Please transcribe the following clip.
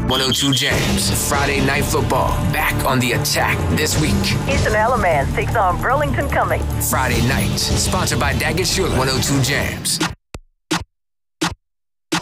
102 Jams. Friday Night Football. Back on the attack this week. Eastern Alamance takes on Burlington Cummings. Friday night. Sponsored by Daggett Schuler. 102 Jams.